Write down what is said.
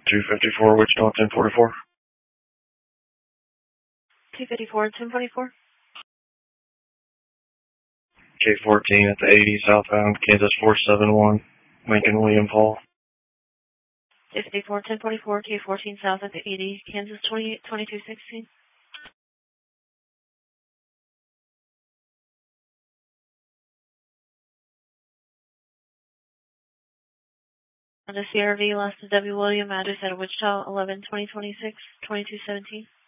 254 Wichita 1044. 254 1044. K14 at the 80 southbound, Kansas 471, Lincoln William Paul. 254 1044, K14 south at the 80, Kansas 2216. On the CRV, last of W. William, address at Wichita 11 2026 2217.